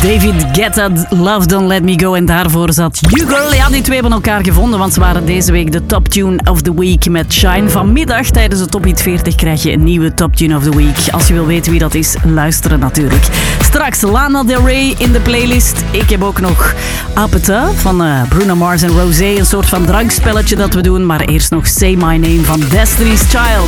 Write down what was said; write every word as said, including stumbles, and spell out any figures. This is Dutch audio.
David Guetta, Love Don't Let Me Go. En daarvoor zat YouGirl. Ja, die twee hebben elkaar gevonden, want ze waren deze week de Top Tune of the Week met Shine. Vanmiddag tijdens de Top Hit veertig krijg je een nieuwe Top Tune of the Week. Als je wil weten wie dat is, luisteren natuurlijk. Straks Lana Del Rey in de playlist. Ik heb ook nog Appeta van uh, Bruno Mars en Rosé. Een soort van drankspelletje dat we doen. Maar eerst nog Say My Name van Destiny's Child.